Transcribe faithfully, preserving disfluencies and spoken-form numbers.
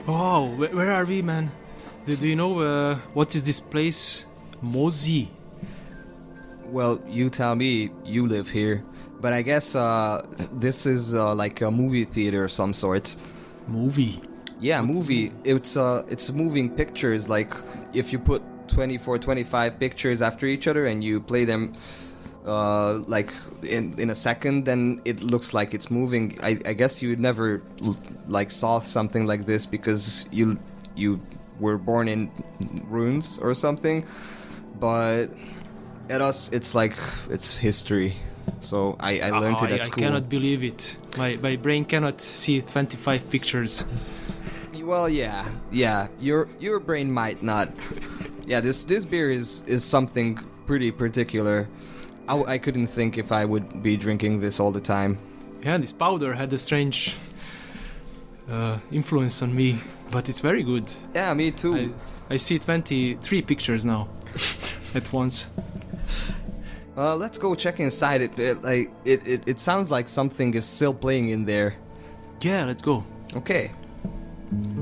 Oh, where, where are we, man? Do, do you know uh, what is this place? Mozi. Well, you tell me, you live here. But I guess uh, this is uh, like a movie theater of some sort. Movie? Yeah, What movie. It's uh, it's moving pictures. Like if you put twenty-four, twenty-five pictures after each other and you play them uh, like in in a second, then it looks like it's moving. I, I guess you never like saw something like this because you you were born in ruins or something. But at us, it's like it's history. So I, I learned oh, it at I, school. I cannot believe it. My my brain cannot see twenty-five pictures. Well, yeah, yeah. Your your brain might not. Yeah, this this beer is is something pretty particular. I, I couldn't think if I would be drinking this all the time. Yeah, this powder had a strange uh, influence on me, but it's very good. Yeah, me too. I, I see twenty-three pictures now at once. Uh, let's go check inside it. It, like it, it, it sounds like something is still playing in there. Yeah, let's go. Okay.